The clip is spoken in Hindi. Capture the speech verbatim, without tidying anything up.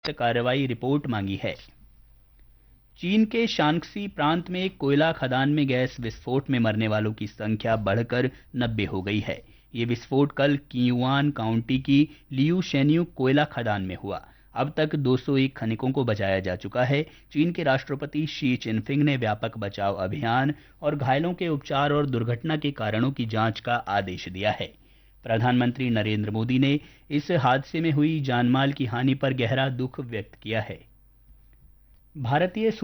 कार्रवाई रिपोर्ट मांगी है। चीन के शांक्सी प्रांत में कोयला खदान में गैस विस्फोट में मरने वालों की संख्या बढ़कर नब्बे हो गई है। ये विस्फोट कल कियुआन काउंटी की लियू शेन्यू कोयला खदान में हुआ। अब तक दो सौ एक खनिकों को बचाया जा चुका है। चीन के राष्ट्रपति शी चिनफिंग ने व्यापक बचाव अभियान और घायलों के उपचार और दुर्घटना के कारणों की जांच का आदेश दिया है। प्रधानमंत्री नरेंद्र मोदी ने इस हादसे में हुई जानमाल की हानि पर गहरा दुख व्यक्त किया है। भारतीय